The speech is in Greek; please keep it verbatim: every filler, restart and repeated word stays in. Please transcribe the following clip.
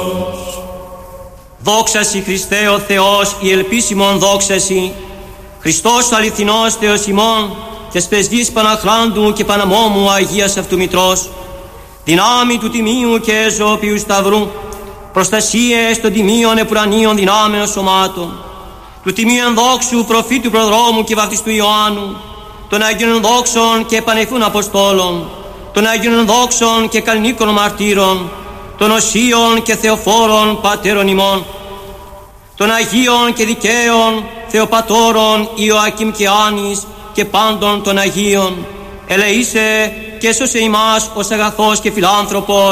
Δόξασι Χριστέ ο Θεός, η ελπίσιμον δόξασι, Χριστός ο αληθινός Θεός ημών, και σπεσδής Παναχράντου και Παναμόμου Αγίας Αυτού Μητρός, δυνάμει του τιμίου και ζωοποιού σταυρού, προστασίες των τιμίων επουρανίων δυνάμεων σωμάτων, του τιμίου ενδόξου προφήτου προδρόμου και βαπτιστού Ιωάννου, των Αγίων δόξων και επανεφούν Αποστόλων, των Αγίων δόξων και καλνίκων μαρτύρων, των οσίων και θεοφόρων πατέρων ημών, των Αγίων και δικαίων Θεοπατώρων Ιωακήμ και Άνης και πάντων των Αγίων, ελεήσε και σώσε ημάς ως αγαθός και φιλάνθρωπος